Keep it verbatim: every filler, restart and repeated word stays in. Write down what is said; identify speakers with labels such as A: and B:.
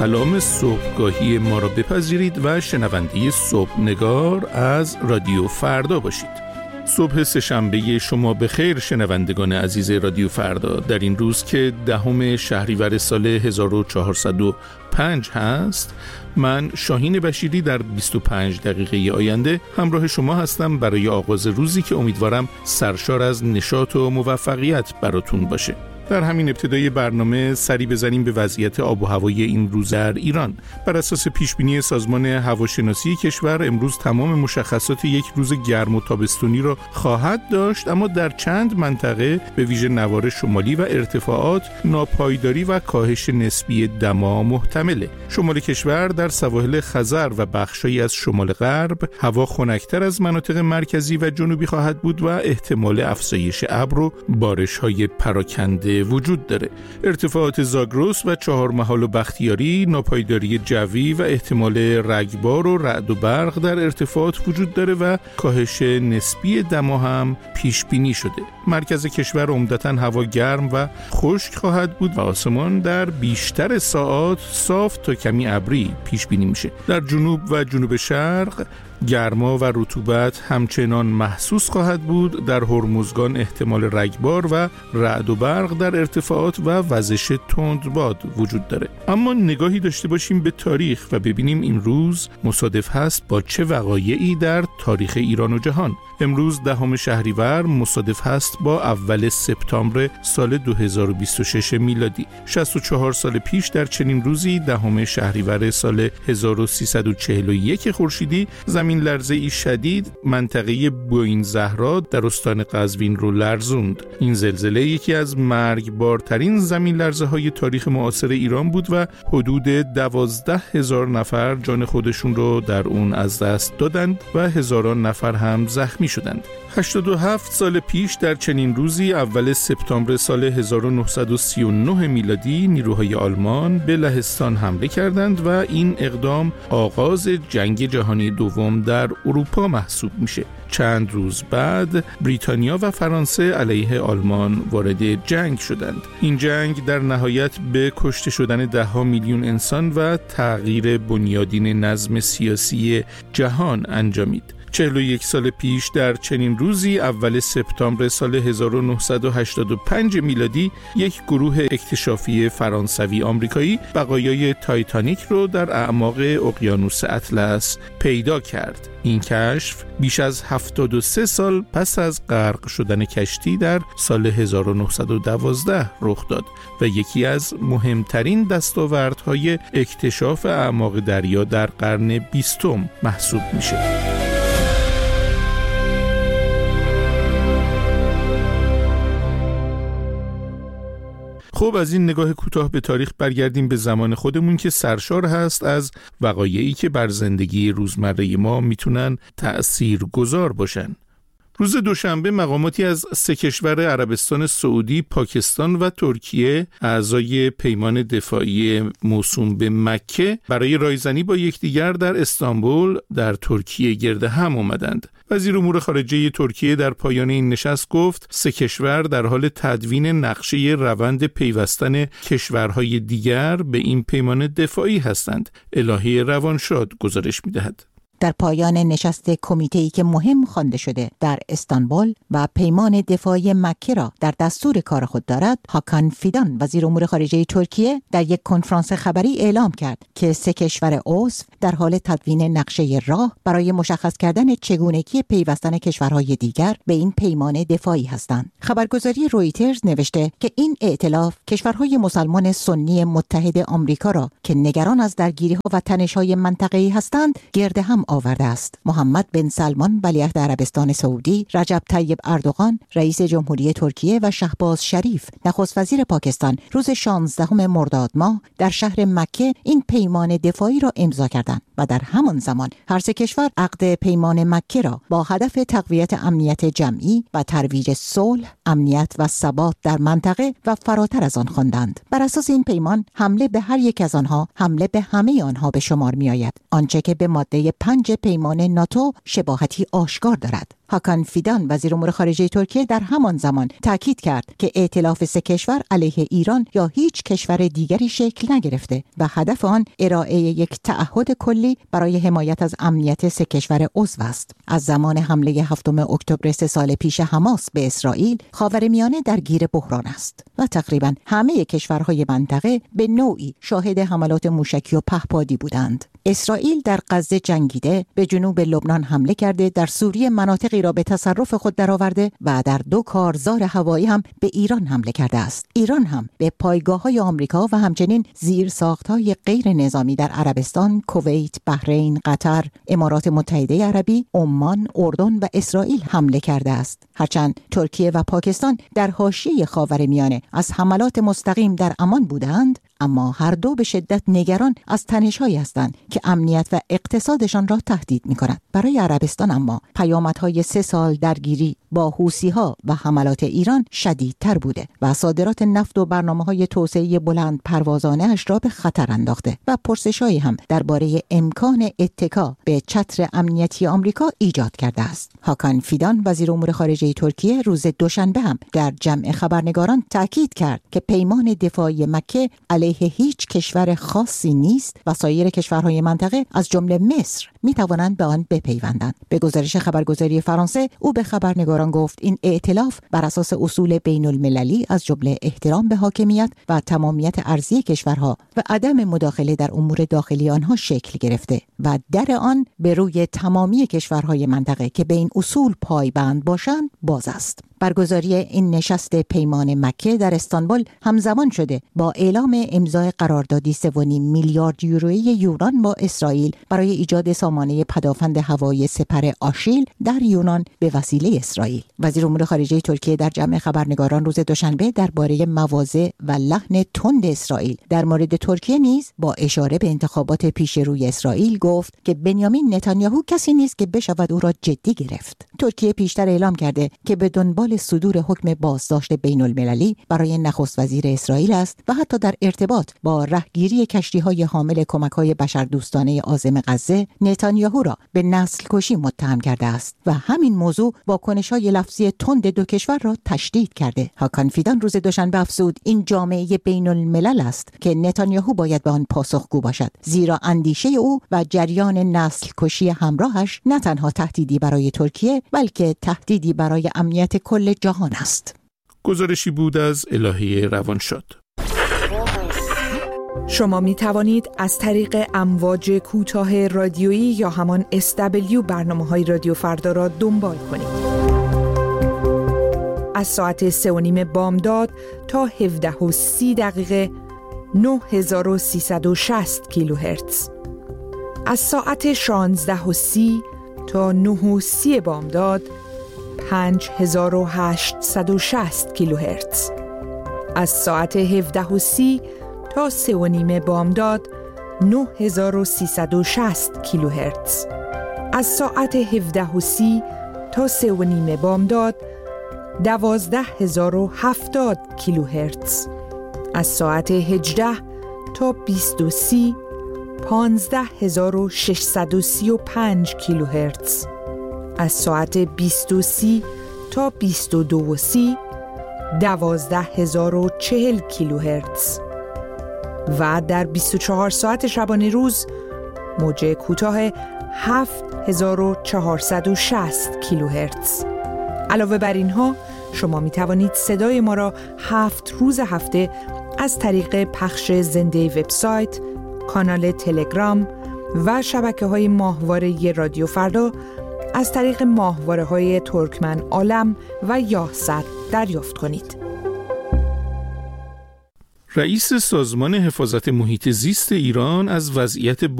A: سلام صبحگاهی ما را بپذیرید و شنونده صبحنگار از رادیو فردا باشید. صبح سه‌شنبه شما بخیر شنوندگان عزیز رادیو فردا. در این روز که دهم شهریور سال هزار و چهارصد و پنج هست، من شاهین بشیری در بیست و پنج دقیقه آینده همراه شما هستم برای آغاز روزی که امیدوارم سرشار از نشاط و موفقیت براتون باشه. در همین ابتدای برنامه سری بزنیم به وضعیت آب و هوای این روز در ایران. بر اساس پیشبینی سازمان هواشناسی کشور امروز تمام مشخصات یک روز گرم و تابستونی را خواهد داشت، اما در چند منطقه به ویژه نوار شمالی و ارتفاعات ناپایداری و کاهش نسبی دما محتمله. شمال کشور در سواحل خزر و بخشایی از شمال غرب هوا خنک‌تر از مناطق مرکزی و جنوبی خواهد بود و احتمال افزایش ابر و بارش‌های پراکنده وجود داره. ارتفاعات زاگرس و چهارمحال و بختیاری ناپایداری جوی و احتمال رگبار و رعد و برق در ارتفاعات وجود داره و کاهش نسبی دما هم پیش بینی شده. مرکز کشور عمدتاً هوا گرم و خشک خواهد بود و آسمان در بیشتر ساعات صاف تا کمی ابری پیش بینی میشه. در جنوب و جنوب شرق گرما و رطوبت همچنان محسوس خواهد بود. در هرمزگان احتمال رگبار و رعد و برق در ارتفاعات و وزش تندباد وجود داره. اما نگاهی داشته باشیم به تاریخ و ببینیم این روز مصادف هست با چه وقایعی در تاریخ ایران و جهان. امروز دهم شهریور مصادف هست با اول سپتامبر سال دو هزار و بیست و شش میلادی. شصت و چهار سال پیش در چنین روزی دهم شهریور سال هزار و سیصد و چهل و یک خورشیدی زمین لرزه‌ای شدید منطقه بوین زهرا در استان قزوین رو لرزوند. این زلزله یکی از مرگبارترین زمین لرزه‌های تاریخ معاصر ایران بود و حدود دوازده هزار نفر جان خودشون رو در اون از دست دادند و هزاران نفر هم زخمی شدند. هشتاد و هفت سال پیش در چنین روزی اول سپتامبر سال هزار و نهصد و سی و نه میلادی نیروهای آلمان به لهستان حمله کردند و این اقدام آغاز جنگ جهانی دوم در اروپا محسوب میشه. چند روز بعد بریتانیا و فرانسه علیه آلمان وارد جنگ شدند. این جنگ در نهایت به کشته شدن ده ها میلیون انسان و تغییر بنیادین نظم سیاسی جهان انجامید. چهل و یک سال پیش در چنین روزی اول سپتامبر سال هزار و نهصد و هشتاد و پنج میلادی یک گروه اکتشافی فرانسوی آمریکایی بقایای تایتانیک رو در اعماق اقیانوس اطلس پیدا کرد. این کشف بیش از هفتاد و سه سال پس از غرق شدن کشتی در سال هزار و نهصد و دوازده رخ داد و یکی از مهمترین دستاوردهای اکتشاف اعماق دریا در قرن بیستم محسوب میشه. خب از این نگاه کوتاه به تاریخ برگردیم به زمان خودمون که سرشار هست از وقایعی که بر زندگی روزمره ما میتونن تأثیرگذار باشن. روز دوشنبه مقاماتی از سه کشور عربستان سعودی، پاکستان و ترکیه اعضای پیمان دفاعی موسوم به مکه برای رایزنی با یکدیگر در استانبول در ترکیه گرد هم آمدند. وزیر امور خارجه ترکیه در پایان این نشست گفت سه کشور در حال تدوین نقشه روند پیوستن کشورهای دیگر به این پیمان دفاعی هستند. الهی روانشاد گزارش می‌دهد.
B: در پایان نشست کمیته‌ای که مهم خوانده شده در استانبول و پیمان دفاعی مکه را در دستور کار خود دارد، هاکان فیدان وزیر امور خارجه ترکیه در یک کنفرانس خبری اعلام کرد که سه کشور عضو در حال تدوین نقشه راه برای مشخص کردن چگونگی پیوستن کشورهای دیگر به این پیمان دفاعی هستند. خبرگزاری رویترز نوشته که این ائتلاف کشورهای مسلمان سنی متحد آمریکا را که نگران از درگیری‌ها و تنش‌های منطقه‌ای هستند گرد هم آورده است. محمد بن سلمان ولیعهد عربستان سعودی، رجب طیب اردوغان رئیس جمهوری ترکیه و شهباز شریف نخست وزیر پاکستان روز شانزدهم مرداد ماه در شهر مکه این پیمان دفاعی را امضا کردند و در همان زمان هر سه کشور عقد پیمان مکه را با هدف تقویت امنیت جمعی و ترویج صلح، امنیت و ثبات در منطقه و فراتر از آن خواندند. بر اساس این پیمان حمله به هر یک از آنها حمله به همه آنها به شمار می آید. آنچه که به ماده پنج پنج پیمان ناتو شباهتی آشکار دارد. هاکان فیدان وزیر امور خارجه ترکیه در همان زمان تاکید کرد که ائتلاف سه کشور علیه ایران یا هیچ کشور دیگری شکل نگرفته و هدف آن ارائه یک تعهد کلی برای حمایت از امنیت سه کشور عضو است. از زمان حمله هفتم اکتبر سه سال پیش حماس به اسرائیل، خاورمیانه درگیر بحران است و تقریباً همه کشورهای منطقه به نوعی شاهد حملات موشکی و پهپادی بودند. اسرائیل در غزه جنگیده، به جنوب لبنان حمله کرده، در سوریه مناطقی را به تصرف خود درآورده و در دو کارزار هوایی هم به ایران حمله کرده است. ایران هم به پایگاه‌های آمریکا و همچنین زیرساخت‌های غیر نظامی در عربستان، کویت، بحرین، قطر، امارات متحده عربی، عمان، اردن و اسرائیل حمله کرده است. هرچند ترکیه و پاکستان در حاشیه خاورمیانه از حملات مستقیم در امان بودند، اما هر دو به شدت نگران از تنش‌هایی هستند که امنیت و اقتصادشان را تهدید می‌کند. برای عربستان اما پیامدهای سه سال درگیری با حوثی‌ها و حملات ایران شدیدتر بوده و صادرات نفت و برنامه‌های توسعه بلند پروازانه اش را به خطر انداخته و پرسش‌هایی هم درباره امکان اتکا به چتر امنیتی آمریکا ایجاد کرده است. هاکان فیدان وزیر امور خارجه ترکیه روز دوشنبه هم در جمع خبرنگاران تاکید کرد که پیمان دفاعی مکه علیه هیچ کشور خاصی نیست و سایر کشورهای منطقه از جمله مصر می توانند به آن بپیوندند. به گزارش خبرگزاری فرانسه، او به خبرنگاران گفت این ائتلاف بر اساس اصول بین المللی از جمله احترام به حاکمیت و تمامیت ارضی کشورها و عدم مداخله در امور داخلی آنها شکل گرفته و در آن به روی تمامی کشورهای منطقه که به این اصول پایبند باشند باز است. برگزاری این نشست پیمان مکه در استانبول همزمان شده با اعلام امضای قراردادی سه و نیم میلیارد یورویی یونان با اسرائیل برای ایجاد سامانه پدافند هوایی سپر آشیل در یونان به وسیله اسرائیل. وزیر امور خارجه ترکیه در جمع خبرنگاران روز دوشنبه درباره مواضع و لحن تند اسرائیل در مورد ترکیه نیز با اشاره به انتخابات پیش روی اسرائیل گفت که بنیامین نتانیاهو کسی نیست که بشود او را جدی گرفت. ترکیه پیشتر اعلام کرده که به دنبال صدور حکم بازداشت بین المللی برای نخست وزیر اسرائیل است و حتی در ارتباط با رهگیری کشتی‌های حامل کمک‌های بشردوستانه عازم غزه، نتانیاهو را به نسل کشی متهم کرده است و همین موضوع واکنش‌های لفظی تند دو کشور را تشدید کرده. هاکان فیدان روز دوشنبه افزود این جامعه بین الملل است که نتانیاهو باید به آن پاسخگو باشد، زیرا اندیشه او و جریان نسل کشی همراهش نه تنها تهدیدی برای ترکیه بلکه تهدیدی برای امنیت کل جهان است.
A: گزارشی بود از الهه روانشاد.
C: شما می توانید از طریق امواج کوتاه رادیویی یا همان اس دبلیو برنامه‌های رادیو فردا را دنبال کنید. از ساعت سه و نیم بامداد تا هفده و سی دقیقه نه هزار و سیصد و شصت کیلوهرتز. از ساعت شانزده و سی تا نه و سی بامداد پنج هزار و هشتصد و شصت کیلوهرتز. از ساعت هفده و سی تا سه و نیم بامداد نه هزار و سیصد و شصت کیلوهرتز. از ساعت هفده و سی تا سه و نیم بامداد دوازده هزار و هفتاد کیلوهرتز. از ساعت هجده تا بیست و سی پانزده هزار و ششصد و سی و پنج کیلوهرتز. از ساعت بیست و سی تا بیست و دو و سی دوازده هزار و چهل کیلوهرتز. و در بیست و چهار ساعت شبانه روز موج کوتاه هفت هزار و چهارصد و شصت کیلوهرتز. علاوه بر اینها شما می توانید صدای ما را هفت روز هفته از طریق پخش زنده وبسایت، کانال تلگرام و شبکه‌های ماهواره رادیو فردا از طریق ماهواره‌های ترکمن عالم و یاهصد دریافت کنید.
A: رئیس سازمان حفاظت محیط زیست ایران از وضعیت